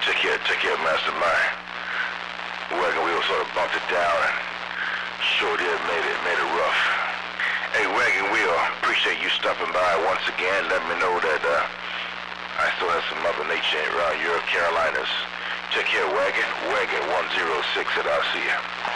Take care, Mastermind. Wagon wheel sort of bumped it down and sure did made it rough. Hey, Wagon Wheel, appreciate you stopping by once again. Let me know that I still have some Mother Nature around your Carolinas. Take care, Wagon. Wagon 106 at RC.